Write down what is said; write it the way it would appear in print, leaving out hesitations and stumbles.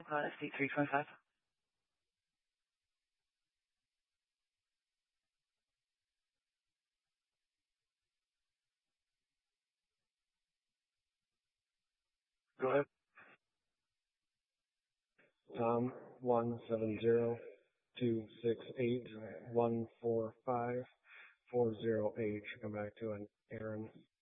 Estate 325. Go ahead. 170-268-145-40H. Come back to an Aaron.